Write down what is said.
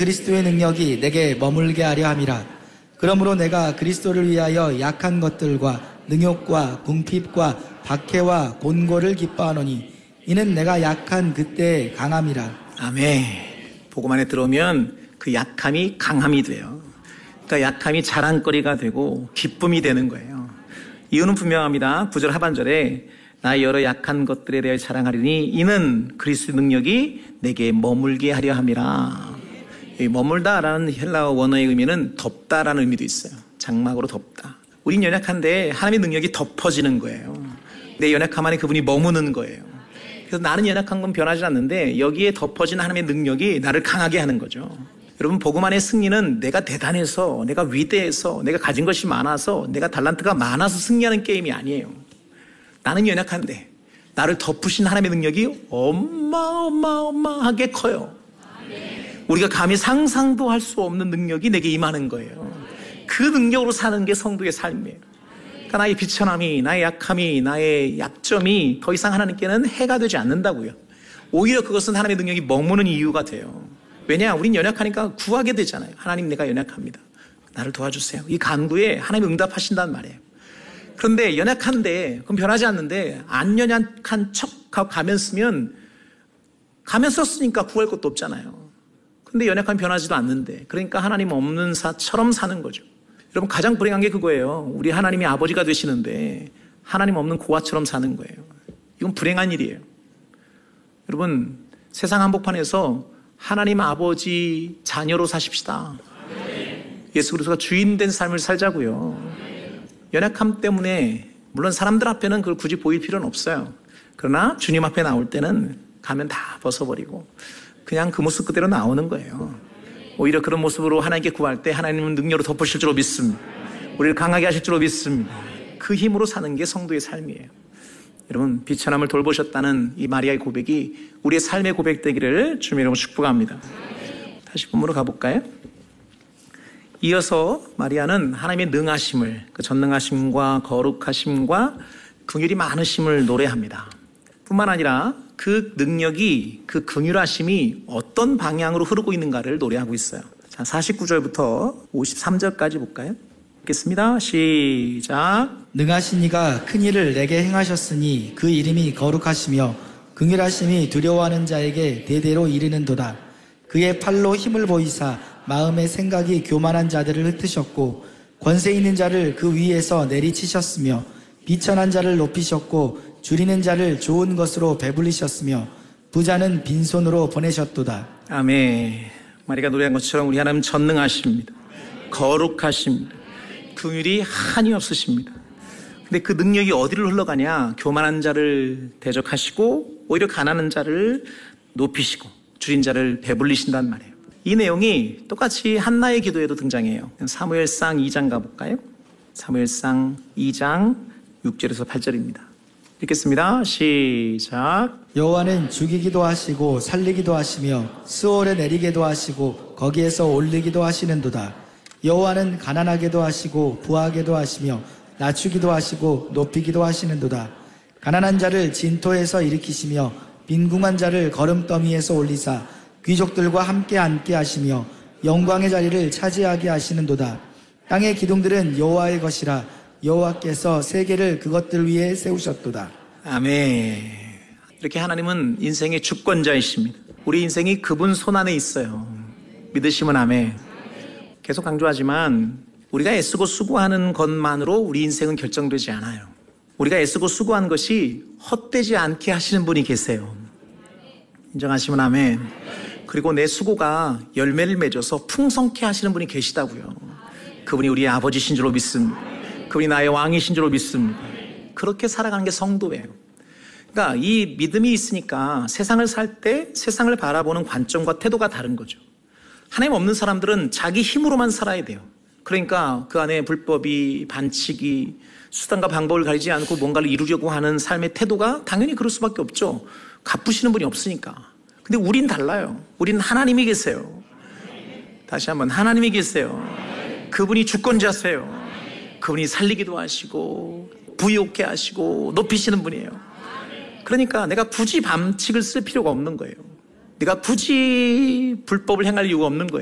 그리스도의 능력이 내게 머물게 하려 함이라. 그러므로 내가 그리스도를 위하여 약한 것들과 능욕과 궁핍과 박해와 곤고를 기뻐하노니 이는 내가 약한 그때의 강함이라. 아멘. 복음 안에 들어오면 그 약함이 강함이 돼요. 그러니까 약함이 자랑거리가 되고 기쁨이 되는 거예요. 이유는 분명합니다. 9절 하반절에 나의 여러 약한 것들에 대해 자랑하리니 이는 그리스도의 능력이 내게 머물게 하려 함이라. 이 머물다라는 헬라어 원어의 의미는 덮다라는 의미도 있어요. 장막으로 덮다. 우린 연약한데 하나님의 능력이 덮어지는 거예요. 내 연약함 안에 그분이 머무는 거예요. 그래서 나는 연약한 건 변하지 않는데 여기에 덮어진 하나님의 능력이 나를 강하게 하는 거죠. 여러분, 복음 안의 승리는 내가 대단해서, 내가 위대해서, 내가 가진 것이 많아서, 내가 달란트가 많아서 승리하는 게임이 아니에요. 나는 연약한데 나를 덮으신 하나님의 능력이 어마어마하게 커요. 우리가 감히 상상도 할 수 없는 능력이 내게 임하는 거예요. 그 능력으로 사는 게 성도의 삶이에요. 그러니까 나의 비천함이, 나의 약함이, 나의 약점이 더 이상 하나님께는 해가 되지 않는다고요. 오히려 그것은 하나님의 능력이 머무는 이유가 돼요. 왜냐? 우린 연약하니까 구하게 되잖아요. 하나님, 내가 연약합니다. 나를 도와주세요. 이 간구에 하나님이 응답하신다는 말이에요. 그런데 연약한데, 그럼 변하지 않는데, 안 연약한 척하고 가면 쓰면, 가면 썼으니까 구할 것도 없잖아요. 근데 연약한 변하지도 않는데, 그러니까 하나님 없는 사처럼 사는 거죠. 여러분, 가장 불행한 게 그거예요. 우리 하나님이 아버지가 되시는데 하나님 없는 고아처럼 사는 거예요. 이건 불행한 일이에요. 여러분, 세상 한복판에서 하나님 아버지 자녀로 사십시다. 예수 그리스도가 주인 된 삶을 살자고요. 연약함 때문에 물론 사람들 앞에는 그걸 굳이 보일 필요는 없어요. 그러나 주님 앞에 나올 때는 가면 다 벗어버리고 그냥 그 모습 그대로 나오는 거예요. 오히려 그런 모습으로 하나님께 구할 때 하나님은 능력으로 덮으실 줄로 믿습니다. 우리를 강하게 하실 줄로 믿습니다. 그 힘으로 사는 게 성도의 삶이에요. 여러분, 비천함을 돌보셨다는 이 마리아의 고백이 우리의 삶의 고백되기를 주님 이름으로 축복합니다. 다시 본문으로 가볼까요? 이어서 마리아는 하나님의 능하심을, 그 전능하심과 거룩하심과 긍휼이 많으심을 노래합니다. 뿐만 아니라 그 능력이, 그 긍휼하심이 어떤 방향으로 흐르고 있는가를 노래하고 있어요. 자, 49절부터 53절까지 볼까요? 읽겠습니다. 시작. 능하신 이가 큰 일을 내게 행하셨으니 그 이름이 거룩하시며 긍휼하심이 두려워하는 자에게 대대로 이르는도다. 그의 팔로 힘을 보이사 마음의 생각이 교만한 자들을 흩으셨고 권세 있는 자를 그 위에서 내리치셨으며 비천한 자를 높이셨고 줄이는 자를 좋은 것으로 배불리셨으며 부자는 빈손으로 보내셨도다. 아멘. 마리가 노래한 것처럼 우리 하나님 전능하십니다. 거룩하십니다. 긍휼이 한이 없으십니다. 근데 그 능력이 어디를 흘러가냐? 교만한 자를 대적하시고 오히려 가난한 자를 높이시고 줄인 자를 배불리신단 말이에요. 이 내용이 똑같이 한나의 기도에도 등장해요. 사무엘상 2장 가볼까요? 사무엘상 2장 6절에서 8절입니다. 읽겠습니다. 시작. 여호와는 죽이기도 하시고 살리기도 하시며 스올에 내리게도 하시고 거기에서 올리기도 하시는도다. 여호와는 가난하게도 하시고 부하게도 하시며 낮추기도 하시고 높이기도 하시는도다. 가난한 자를 진토에서 일으키시며 빈궁한 자를 거름더미에서 올리사 귀족들과 함께 앉게 하시며 영광의 자리를 차지하게 하시는도다. 땅의 기둥들은 여호와의 것이라 여호와께서 세계를 그것들 위에 세우셨도다. 아멘. 이렇게 하나님은 인생의 주권자이십니다. 우리 인생이 그분 손안에 있어요. 믿으시면 아멘. 계속 강조하지만 우리가 애쓰고 수고하는 것만으로 우리 인생은 결정되지 않아요. 우리가 애쓰고 수고한 것이 헛되지 않게 하시는 분이 계세요. 인정하시면 아멘. 그리고 내 수고가 열매를 맺어서 풍성케 하시는 분이 계시다고요. 그분이 우리의 아버지신 줄로 믿습니다. 그분이 나의 왕이신 줄로 믿습니다. 그렇게 살아가는 게 성도예요. 그러니까 이 믿음이 있으니까 세상을 살 때 세상을 바라보는 관점과 태도가 다른 거죠. 하나님 없는 사람들은 자기 힘으로만 살아야 돼요. 그러니까 그 안에 불법이, 반칙이, 수단과 방법을 가리지 않고 뭔가를 이루려고 하는 삶의 태도가 당연히 그럴 수밖에 없죠. 갚으시는 분이 없으니까. 근데 우린 달라요. 우린 하나님이 계세요. 다시 한번 하나님이 계세요. 그분이 주권자세요. 그분이 살리기도 하시고 부유케 하시고 높이시는 분이에요. 그러니까 내가 굳이 반칙을 쓸 필요가 없는 거예요. 내가 굳이 불법을 행할 이유가 없는 거예요.